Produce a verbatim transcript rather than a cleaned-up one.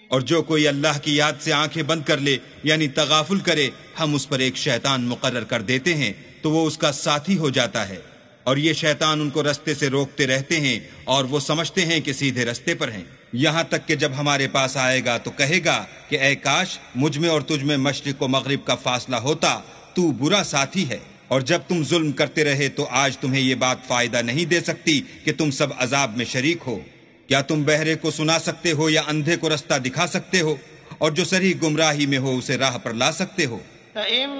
और जो कोई अल्लाह की याद से आंखें बंद कर ले यानी तगाफुल करे, हम उस पर एक शैतान मुकर्रर कर देते हैं तो वो उसका साथी हो जाता है, और ये शैतान उनको रास्ते से रोकते रहते हैं और वो समझते हैं कि सीधे रास्ते पर हैं, यहाँ तक कि जब हमारे पास आएगा तो कहेगा कि ऐ काश मुझ में और तुझ में मशरिक व मगरिब का फासला होता, तू बुरा साथी है। और जब तुम जुल्म करते रहे तो आज तुम्हें ये बात फायदा नहीं दे सकती कि तुम सब अजाब में शरीक हो। क्या तुम बहरे को सुना सकते हो या अंधे को रास्ता दिखा सकते हो, और जो सरी गुमराही में हो उसे राह पर ला सकते हो?